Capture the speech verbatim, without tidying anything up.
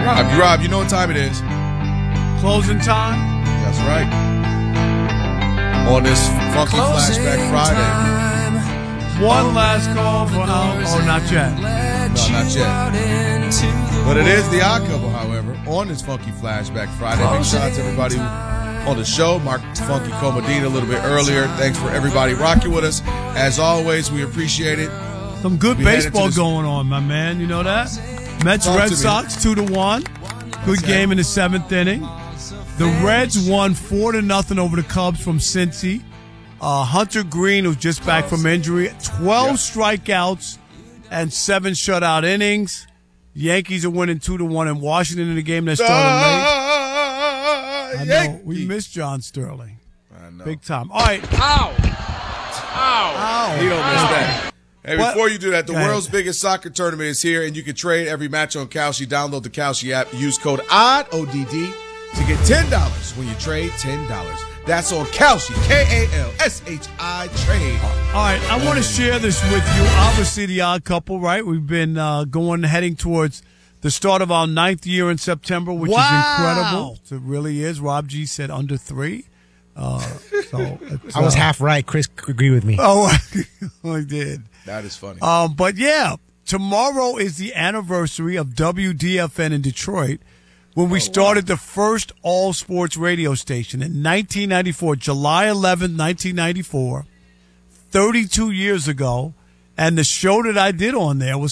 Rob, you Rob, you know what time it is. Closing time? That's right. On this Funky Closing Flashback Friday. time. One last call for Al. Oh, not yet. No, not yet. But it is the odd couple, however, on this Funky Flashback Friday. Big shout out to everybody on the show. Mark Funky Comodina a little bit earlier. Thanks for everybody rocking with us. As always, we appreciate it. Some good We baseball headed to going on, my man. You know that? Mets Talk Red to me. Sox two to one. Good game in the seventh inning. The Reds won four to nothing over the Cubs from Cincy. Uh, Hunter Green, who's just back from injury, twelve Yeah. strikeouts and seven shutout innings. Yankees are winning two to one in Washington in the game that started late. I know we missed John Sterling, I know. big time. All right, Ow! Ow! Ow. You don't miss that. Hey, What? before you do that, the Go ahead. world's biggest soccer tournament is here, and you can trade every match on Kalshi. Download the Kalshi app. Use code O D D, O D D, to get ten dollars when you trade ten dollars. That's on Kalshi, K A L S H I, trade. all right. I want to share this with you. Obviously, the odd couple, right? We've been uh, going, heading towards the start of our ninth year in September, which Wow. is incredible. It really is. Rob G said under three. Uh, so it's, I was uh, half right. Chris agreed with me. Oh, I did. That is funny. Um, but yeah, tomorrow is the anniversary of W D F N in Detroit when we started the first all sports radio station in nineteen ninety-four, July eleventh, nineteen ninety-four, thirty-two years ago. And the show that I did on there was